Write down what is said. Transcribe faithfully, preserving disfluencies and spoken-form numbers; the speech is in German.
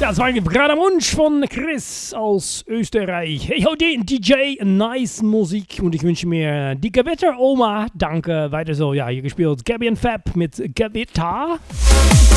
Ja, das war gerade am Wunsch von Chris aus Österreich. Hey, heute D J, nice Musik und ich wünsche mir die Gewitter Oma. Danke, weiter so. Ja, hier gespielt Gabby und Fab mit Gewitter.